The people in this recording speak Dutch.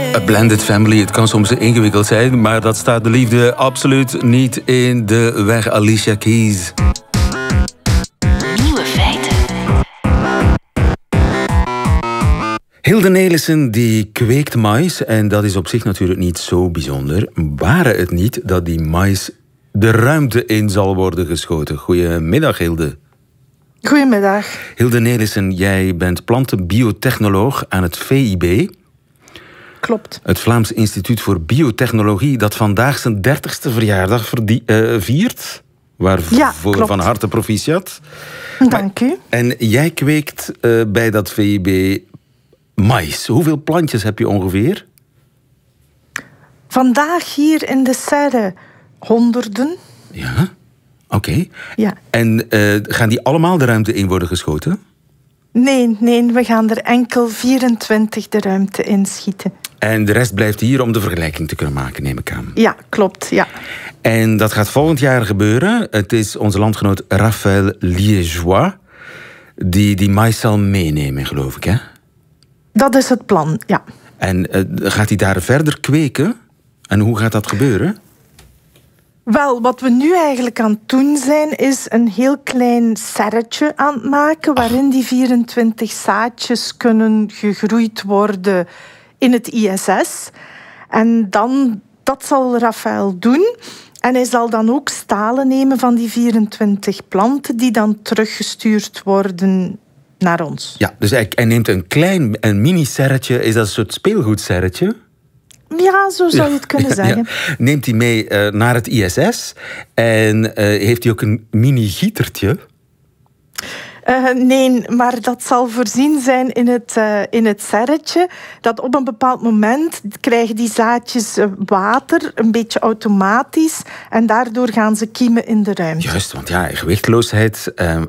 A blended family, het kan soms ingewikkeld zijn, maar dat staat de liefde absoluut niet in de weg. Alicia Keys. Nieuwe feiten. Hilde Nelissen die kweekt mais en dat is op zich natuurlijk niet zo bijzonder. Ware het niet dat die mais de ruimte in zal worden geschoten. Goedemiddag, Hilde. Goedemiddag. Hilde Nelissen, jij bent plantenbiotechnoloog aan het VIB. Klopt. Het Vlaams Instituut voor Biotechnologie dat vandaag zijn 30ste verjaardag viert. Waarvoor van harte proficiat. Dank u. En jij kweekt bij dat VIB mais. Hoeveel plantjes heb je ongeveer? Vandaag hier in de serre honderden. Ja, oké. Ja. En gaan die allemaal de ruimte in worden geschoten? Nee, we gaan er enkel 24 de ruimte in schieten. En de rest blijft hier om de vergelijking te kunnen maken, neem ik aan. Ja, klopt, ja. En dat gaat volgend jaar gebeuren. Het is onze landgenoot Raphaël Liégeois die mais zal meenemen, geloof ik, hè? Dat is het plan, ja. En gaat hij daar verder kweken? En hoe gaat dat gebeuren? Wel, wat we nu eigenlijk aan het doen zijn, is een heel klein serretje aan het maken, waarin die 24 zaadjes kunnen gegroeid worden in het ISS. En dan, dat zal Raphaël doen. En hij zal dan ook stalen nemen van die 24 planten, die dan teruggestuurd worden naar ons. Ja, dus hij neemt een mini-serretje. Is dat een soort speelgoedserretje? Ja, zo zou je het kunnen zeggen. Ja. Neemt hij mee naar het ISS. En heeft hij ook een mini-gietertje? Nee, maar dat zal voorzien zijn in het serretje. Dat op een bepaald moment krijgen die zaadjes water, een beetje automatisch. En daardoor gaan ze kiemen in de ruimte. Juist, want ja, gewichtloosheid,